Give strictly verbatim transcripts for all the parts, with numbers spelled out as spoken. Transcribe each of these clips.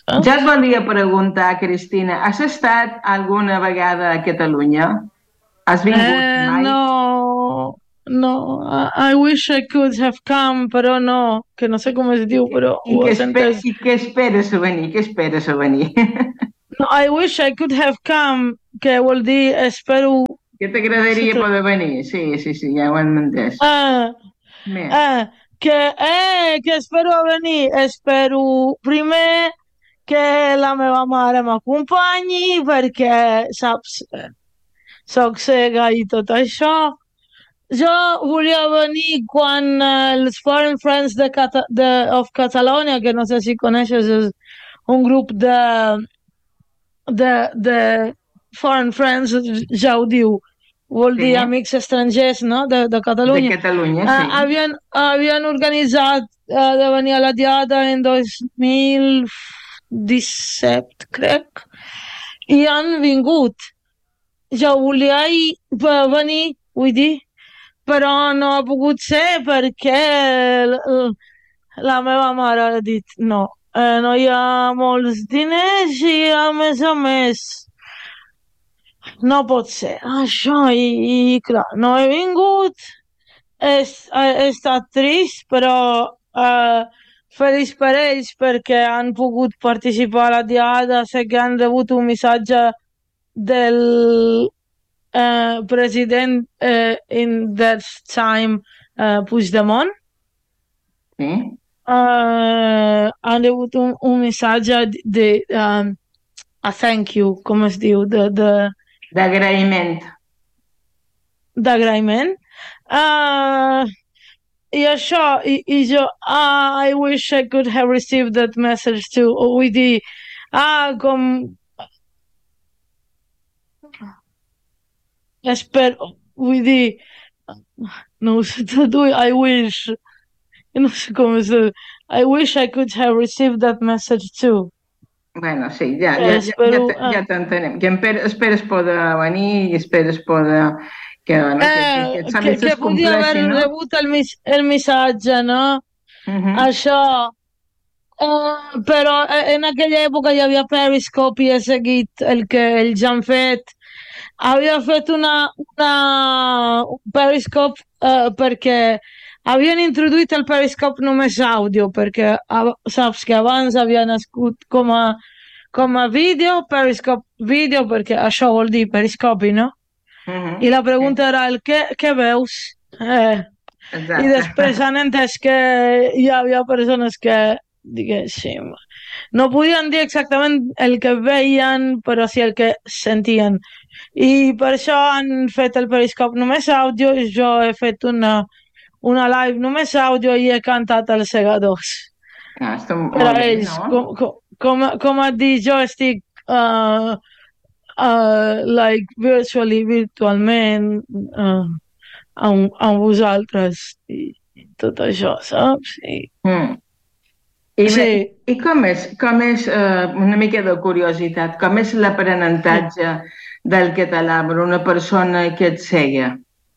Ja saps? et volia preguntar, Cristina, has estat alguna vegada a Catalunya? Has vingut Eh, mai? no, no, I, I wish I could have come, però no, que no sé com es diu, però I ho què, has espe entès. i què esperes a venir? Què esperes a venir? No, I wish I could have come, que vol dir espero... Què t'agradaria poder venir? Sí, sí, sí, ja ho hem entès. Ah, Més. ah, que, eh, que espero venir, espero primer que la meva mare m'acompanyi perquè, saps, soc cega i tot això. Jo volia venir quan eh, els Foreign Friends de Cata de, of Catalonia, que no sé si coneixes, és un grup de, de, de Foreign Friends, ja ho diu, vol Sí, dir amics estrangers, no?, de, de de Catalunya. Catalunya, Uh, sí. havien, havien organitzat uh, de venir a la Diada en dos mil disset, crec, i han vingut. Jo volia ir, venir, vull dir, però no ha pogut ser perquè l- la meva mare ha dit no, eh, no hi ha molts diners i a més a més no pot ser això i, i clar, no he vingut, he, he estat trist però eh, feliç per ells perquè han pogut participar a la diada, sé que han rebut un missatge del uh, president uh, in that time, uh, Puigdemont, Sí, uh, han rebut un, un missatge de, um, a thank you, com es diu, de, de, d'agraïment. d'agraïment. Uh, I això, i, i jo, ah, I wish I could have received that message too. O vull dir, ah, com, espero, vull dir, no ho sé traduir, I wish, no sé com es diu. I wish I could have received that message too. Bueno, sí, ja, Que ja, ja, ja espero... te- Ah, ja t'entenem. Que empe- esperes poder venir i esperes poder que, bueno, que, que, que eh, els que, somnis que es podia haver compleixin, no? rebut el, mis, el missatge, no? Mhm. Això... Eh, però eh, en aquella època hi havia Periscope i he seguit el que ells han fet. Havia fet una, una un Periscope eh, perquè havien introduït el Periscope només àudio, perquè a- saps que abans havia nascut com a, com a vídeo, Periscope vídeo, perquè això vol dir Periscopi, no? I Mhm. la Sí, pregunta era el què, què veus? Eh, I exacte. després han entès que hi havia persones que, diguéssim, no podien dir exactament el que veien, però sí el que sentien. I per això han fet el Periscope només àudio i jo he fet una, una live només àudio i he cantat els segadors. Ah, està Per a molt bé, ells, no? com, com, com, com et dic, jo estic uh, uh, like virtually, virtualment uh, amb, amb vosaltres i, i tot això, saps? I, Mm. I, bé, sí, i com és, com és eh, una mica de curiositat, com és sí. l'aprenentatge del català per una persona que et cega?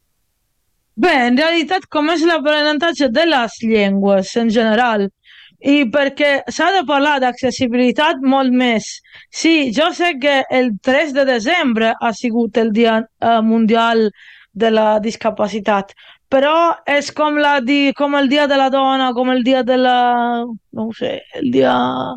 Bé, en realitat, com és l'aprenentatge de les llengües en general, i perquè s'ha de parlar d'accessibilitat molt més. Sí, jo sé que el tres de desembre ha sigut el Dia eh, Mundial de la Discapacitat, però és com, la di com el Dia de la Dona, com el Dia de la... no ho sé, el dia...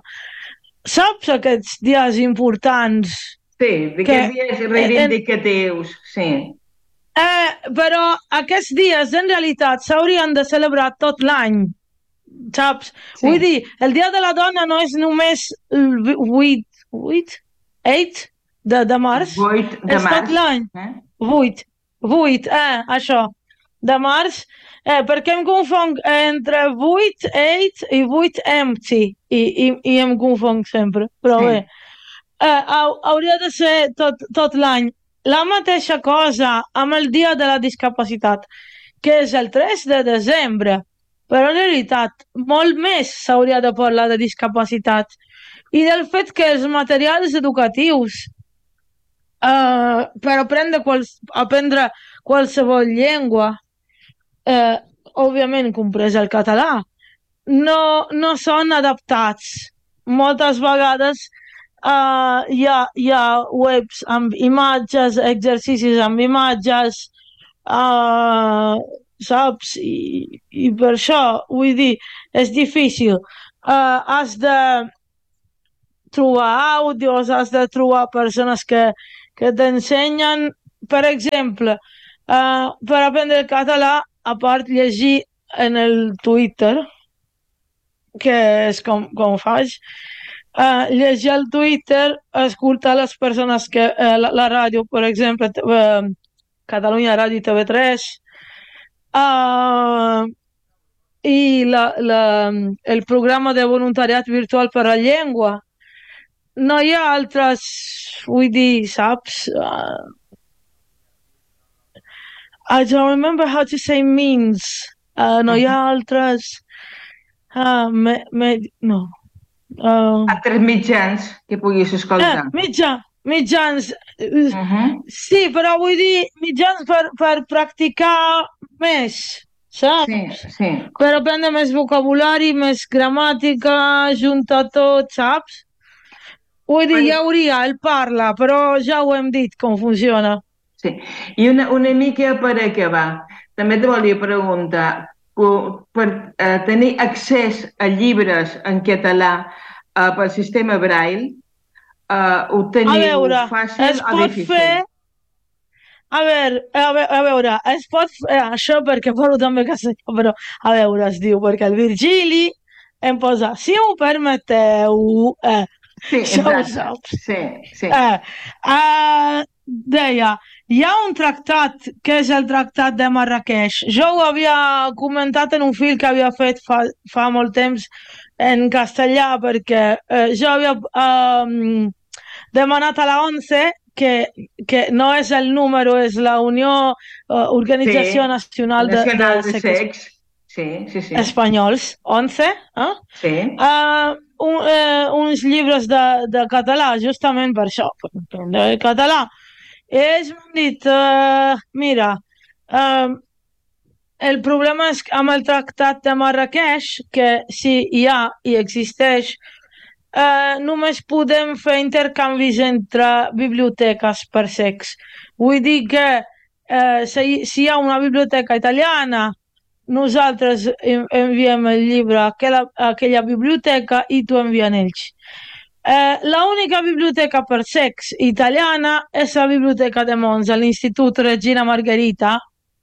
Saps aquests dies importants Sí, que d'aquests dies en, reivindicatius, sí. Eh, però aquests dies en realitat s'haurien de celebrar tot l'any, saps? Vull Sí, dir, el Dia de la Dona no és només el vuit, vuit, eight de, de març, vuit de és tot març. l'any. Eh? Vuit, vuit, eh, això, de març. Eh, perquè em confonc entre vuit, eight i vuit empty, i, i, i em confonc sempre, però bé. Sí. Eh, hau- hauria de ser tot, tot l'any. La mateixa cosa amb el Dia de la Discapacitat, que és el tres de desembre, però en realitat molt més s'hauria de parlar de discapacitat i del fet que els materials educatius eh, per aprendre, quals, aprendre qualsevol llengua, eh, òbviament comprès el català, no, no són adaptats moltes vegades uh, hi, ha, hi ha webs amb imatges, exercicis amb imatges, uh, saps? I, I per això, vull dir, és difícil. Uh, has de trobar àudios, has de trobar persones que, que t'ensenyen. Per exemple, uh, per aprendre el català, a part llegir en el Twitter, que és com, com faig, uh, llegir el Twitter, escoltar les persones que... Uh, la, la ràdio, per exemple, uh, Catalunya Ràdio T V tres, uh, i la, la, el programa de voluntariat virtual per la llengua. No hi ha altres, vull dir, saps? Uh, I don't remember how to say means. Uh, no hi ha altres... Uh, me, me, no. Uh, Altres mitjans que puguis escoltar. Eh, mitjà, mitjans. Uh -huh. Sí, però vull dir mitjans per, per practicar més, saps? Sí, sí. Per aprendre més vocabulari, més gramàtica, juntar tot, saps? Vull dir, hi hauria el parla, però ja ho hem dit com funciona. Sí, i una, una mica per acabar, també te volia preguntar, per, per eh, tenir accés a llibres en català eh, pel sistema Braille, eh, ho teniu a veure, fàcil es o pot difícil? fer... A veure, a veure, a veure, es pot fer això perquè parlo també castellà, però a veure, es diu, perquè el Virgili em posa, si m'ho permeteu, eh, sí, això ho exacte. saps. Sí, sí. Eh, eh, deia, hi ha un tractat que és el tractat de Marrakeix. Jo ho havia comentat en un fil que havia fet fa, fa molt temps en castellà, perquè eh, jo havia eh, demanat a la ONCE que, que no és el número, és la Unió uh, Organització Sí, Nacional de, Nacional de de Sex Sex. Sí, sí, sí. Espanyols, ONCE, eh? Sí. Uh, un, uh, uns llibres de, de català, justament per això, per aprendre el català. I ells m'han dit, uh, mira, uh, el problema és amb el tractat de Marrakeix, que si hi ha i existeix, Uh, només podem fer intercanvis entre biblioteques per sex. Vull dir que uh, si, si hi ha una biblioteca italiana, nosaltres enviem el llibre a aquella, a aquella biblioteca i t'ho envien ells. Uh, L'única biblioteca per sex italiana és la biblioteca de Monza, l'Institut Regina Margherita.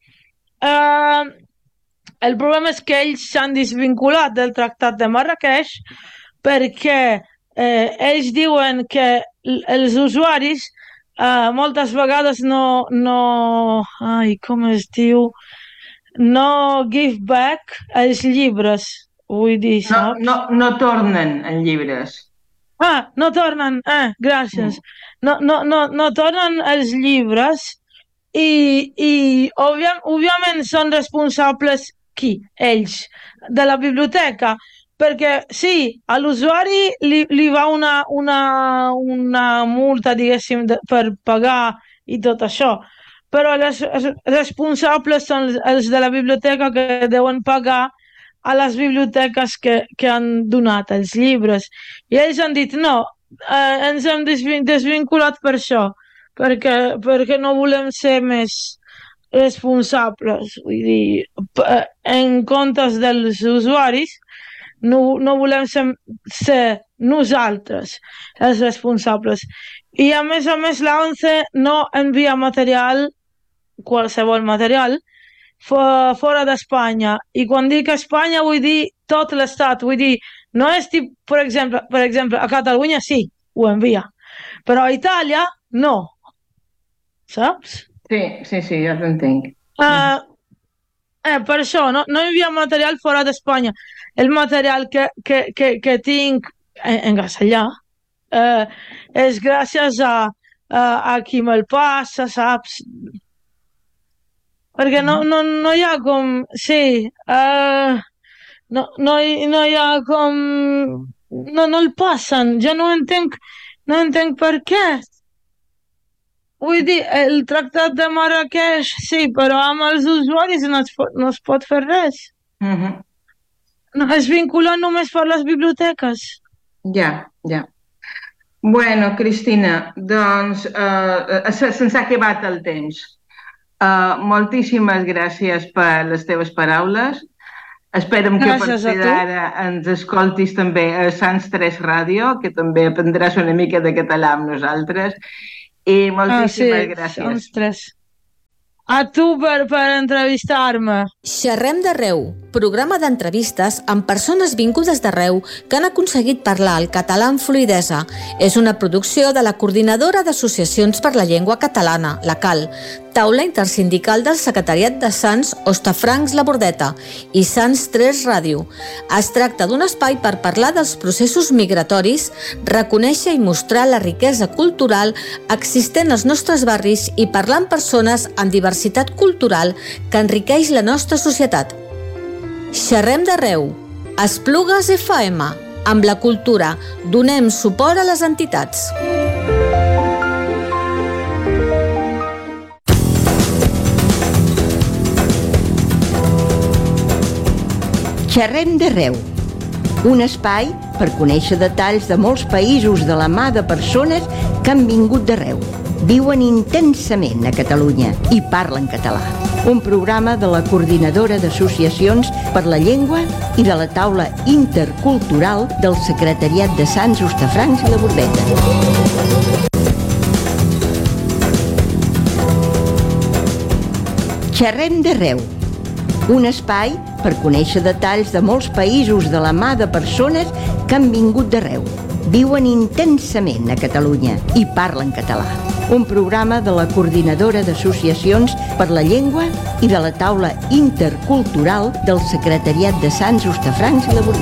Uh, el problema és que ells s'han desvinculat del tractat de Marrakeix perquè eh, ells diuen que els usuaris eh, moltes vegades no, no... Ai, com es diu? No give back els llibres, vull dir, No, saps? no, no tornen en llibres. Ah, no tornen, eh, gràcies. No, no, no, no tornen els llibres i, i òbvia, òbviament són responsables qui? Ells, de la biblioteca. Perquè sí, a l'usuari li, li va una, una, una multa, diguéssim, de, per pagar i tot això, però els, els responsables són els, els de la biblioteca que deuen pagar a les biblioteques que, que han donat els llibres. I ells han dit no, eh, ens hem desvin desvinculat per això, perquè, perquè no volem ser més responsables, vull dir, en comptes dels usuaris, no, no volem ser, ser nosaltres els responsables. I a més a més la ONCE no envia material, qualsevol material, fora d'Espanya. I quan dic Espanya vull dir tot l'estat, vull dir, no és tip, per exemple, per exemple, a Catalunya sí, ho envia, però a Itàlia no. Saps? Sí, sí, sí, ja t'entenc. Uh, eh, per això, no, no envia material fora d'Espanya. El material que, que, que, que tinc en, en castellà eh, és gràcies a, a, a qui me'l passa, saps? Perquè no, no, no hi ha com... Sí, uh, no, no, hi, no hi ha com... No, no el passen. Jo no entenc, no entenc per què. Vull dir, el tractat de Marrakeix, sí, però amb els usuaris no es pot, no es pot fer res. Uh -huh. No, es vinculen només per les biblioteques. Ja, ja. Bueno, Cristina, doncs eh, se- se'ns ha acabat el temps. Eh, moltíssimes gràcies per les teves paraules. Esperem que a Gràcies a partir tu. d'ara ens escoltis també a Sants tres Ràdio, que també aprendràs una mica de català amb nosaltres. I Ah, sí, moltíssimes gràcies. uns tres. A tu per, per entrevistar-me. Xerrem d'arreu, programa d'entrevistes amb persones vingudes d'arreu que han aconseguit parlar el català amb fluïdesa. És una producció de la Coordinadora d'Associacions per la Llengua Catalana, la CAL, taula intersindical del Secretariat de Sants Hostafrancs La Bordeta i Sants tres Ràdio. Es tracta d'un espai per parlar dels processos migratoris, reconèixer i mostrar la riquesa cultural existent als nostres barris i parlar amb persones amb diversitat cultural que enriqueix la nostra societat. Xerrem d'arreu. Esplugues F M. Amb la cultura donem suport a les entitats. Xerrem d'arreu. Un espai per conèixer detalls de molts països de la mà de persones que han vingut d'arreu. Viuen intensament a Catalunya i parlen català. Un programa de la Coordinadora d'Associacions per la Llengua i de la taula intercultural del Secretariat de Sants Hostafrancs i La Bordeta. Xerrem d'arreu. Un espai per conèixer detalls de molts països de la mà de persones que han vingut d'arreu. Viuen intensament a Catalunya i parlen català. Un programa de la Coordinadora d'Associacions per la Llengua i de la taula intercultural del Secretariat de Sants Hostafrancs i La Bordeta.